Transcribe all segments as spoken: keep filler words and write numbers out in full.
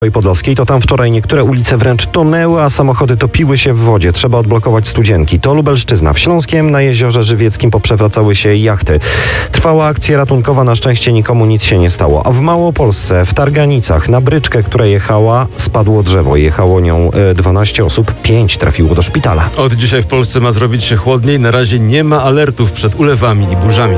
Podlaskiej, to tam wczoraj niektóre ulice wręcz tonęły, a samochody topiły się w wodzie. Trzeba odblokować studzienki. To Lubelszczyzna. W Śląskiem na Jeziorze Żywieckim poprzewracały się jachty. Trwała akcja ratunkowa, na szczęście nikomu nic się nie stało. A w Małopolsce, w Targanicach, na bryczkę, która jechała, spadło drzewo. Jechało nią dwanaście osób, pięć trafiło do szpitala. Od dzisiaj w Polsce ma zrobić się chłodniej. Na razie nie ma alertów przed ulewami i burzami.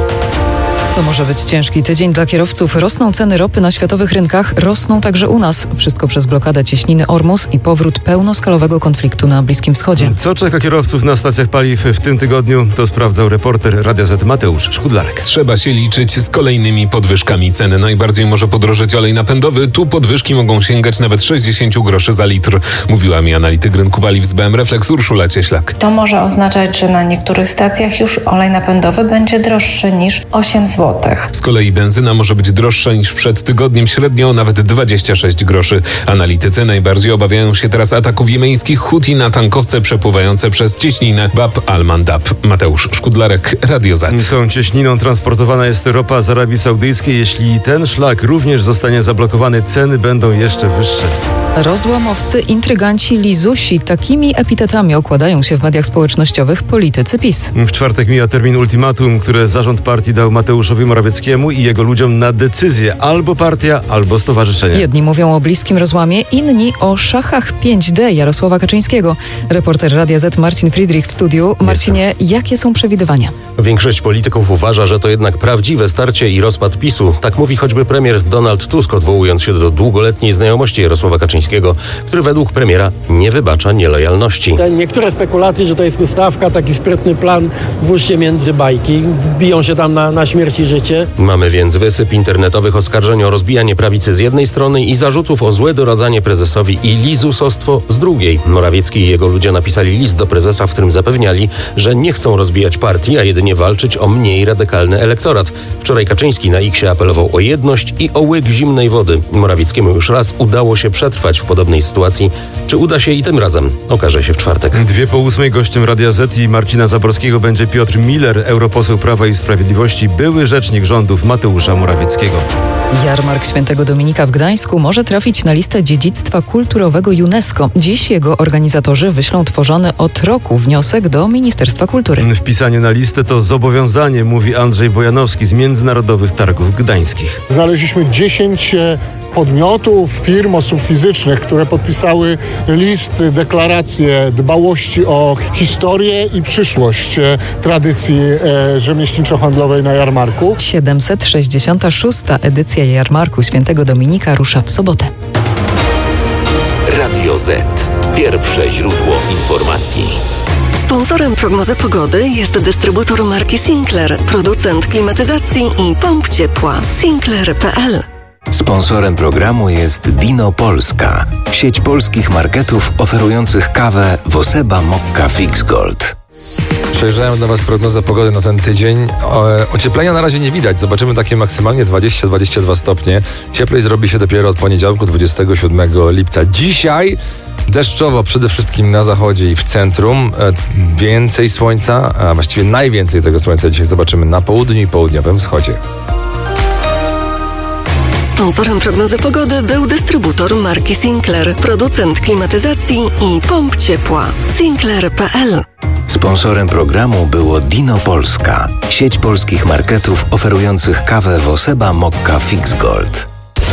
To może być ciężki tydzień dla kierowców. Rosną ceny ropy na światowych rynkach, rosną także u nas. Wszystko przez blokadę cieśniny Ormus i powrót pełnoskalowego konfliktu na Bliskim Wschodzie. Co czeka kierowców na stacjach paliw w tym tygodniu, to sprawdzał reporter Radia Z Mateusz Szkudlarek. Trzeba się liczyć z kolejnymi podwyżkami ceny. Najbardziej może podrożeć olej napędowy. Tu podwyżki mogą sięgać nawet sześćdziesiąt groszy za litr. Mówiła mi analityk rynku paliw z B M Reflex Urszula Cieślak. To może oznaczać, że na niektórych stacjach już olej napędowy będzie droższy niż osiem złotych. Z kolei benzyna może być droższa niż przed tygodniem, średnio nawet dwadzieścia sześć groszy. Analitycy najbardziej obawiają się teraz ataków jemeńskich Huti na tankowce przepływające przez cieśninę Bab al-Mandab. Mateusz Szkudlarek, Radio Z. Tą cieśniną transportowana jest ropa z Arabii Saudyjskiej. Jeśli ten szlak również zostanie zablokowany, ceny będą jeszcze wyższe. Rozłamowcy, intryganci, lizusi. Takimi epitetami okładają się w mediach społecznościowych politycy PiS. W czwartek mija termin ultimatum, które zarząd partii dał Mateuszowi Morawieckiemu i jego ludziom na decyzję. Albo partia, albo stowarzyszenie. Jedni mówią o bliskim rozłamie, inni o szachach pięć D Jarosława Kaczyńskiego. Reporter Radia Z Marcin Friedrich w studiu. Marcinie, jakie są przewidywania? Większość polityków uważa, że to jednak prawdziwe starcie i rozpad PiSu. Tak mówi choćby premier Donald Tusk, odwołując się do długoletniej znajomości Jarosława Kaczyńskiego, który według premiera nie wybacza nielojalności. Te niektóre spekulacje, że to jest ustawka, taki sprytny plan, włóżcie między bajki, biją się tam na, na śmierć i życie. Mamy więc wysyp internetowych oskarżeń o rozbijanie prawicy z jednej strony i zarzutów o złe doradzanie prezesowi i lizusostwo z drugiej. Morawiecki i jego ludzie napisali list do prezesa, w którym zapewniali, że nie chcą rozbijać partii, a jedynie walczyć o mniej radykalny elektorat. Wczoraj Kaczyński na X apelował o jedność i o łyk zimnej wody. Morawieckiemu już raz udało się przetrwać w podobnej sytuacji. Czy uda się i tym razem? Okaże się w czwartek. Dwie po ósmej gościem Radia Z i Marcina Zaborskiego będzie Piotr Miller, europoseł Prawa i Sprawiedliwości, były rzecznik rządów Mateusza Morawieckiego. Jarmark Świętego Dominika w Gdańsku może trafić na listę dziedzictwa kulturowego UNESCO. Dziś jego organizatorzy wyślą tworzony od roku wniosek do Ministerstwa Kultury. Wpisanie na listę to zobowiązanie, mówi Andrzej Bojanowski z Międzynarodowych Targów Gdańskich. Znaleźliśmy dziesięć podmiotów, firm, osób fizycznych, które podpisały list, deklarację dbałości o historię i przyszłość tradycji e, rzemieślniczo-handlowej na jarmarku. siedemset sześćdziesiąta szósta edycja Jarmarku Świętego Dominika rusza w sobotę. Radio Z. Pierwsze źródło informacji. Sponsorem prognozy pogody jest dystrybutor marki Sinclair, producent klimatyzacji i pomp ciepła. Sinclair kropka p l. Sponsorem programu jest Dino Polska, sieć polskich marketów oferujących kawę Woseba Mokka Fix Gold. Przejrzałem dla Was prognozę pogody na ten tydzień. O, ocieplenia na razie nie widać. Zobaczymy takie maksymalnie dwadzieścia do dwudziestu dwóch stopni. Cieplej zrobi się dopiero od poniedziałku dwudziestego siódmego lipca. Dzisiaj deszczowo przede wszystkim na zachodzie i w centrum. Więcej słońca, a właściwie najwięcej tego słońca dzisiaj zobaczymy na południu i południowym wschodzie. Sponsorem prognozy pogody był dystrybutor marki Sinclair, producent klimatyzacji i pomp ciepła. Sinclair kropka p l. Sponsorem programu było Dino Polska, sieć polskich marketów oferujących kawę Woseba Mokka Fix Gold.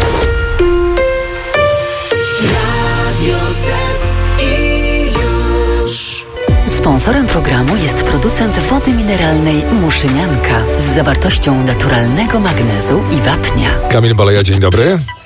Radio Z i już. Sponsorem programu jest producent wody mineralnej Muszynianka z zawartością naturalnego magnezu i wapnia. Kamil Baleja, dzień dobry.